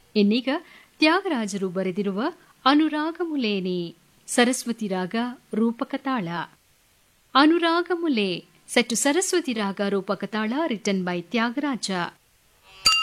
ಇನ್ನೀಗ ತ್ಯಾಗರಾಜರು ಬರೆದಿರುವ ಅನುರಾಗಮುಲೇನಿ ಸರಸ್ವತಿ ರಾಗ ರೂಪಕತಾಳ. ಅನುರಾಗಮುಲೆ ಸೆಟ್ ಸರಸ್ವತಿ ರಾಗ ರೂಪಕತಾಳ ರಿಟನ್ ಬೈ ತ್ಯಾಗರಾಜ.